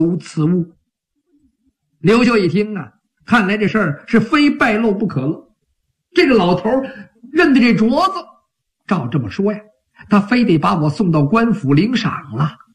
无此物。刘秀一听啊，看来这事儿是非败露不可了。这个老头认得这镯子，照这么说呀，他非得把我送到官府领赏了。